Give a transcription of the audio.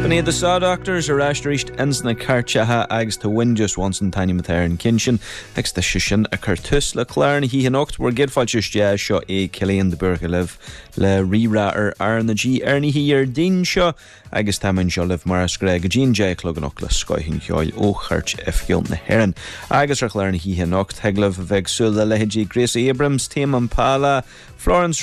B'nad the Saw Doctors are reached insna carchaha agus to win just once in tiny mater and kinshin ex the shishin a curtus la clarn he hanocht were get fal just ja sho a Killian the Burgelev le rerater arna g ernie here din sho agus tamen jolif maras greg jean j clogan okla skyhin joy o church if gil na heron agus reclarn he hanocht heglev veg sul the leheji Grace Abrams team and Pala Florence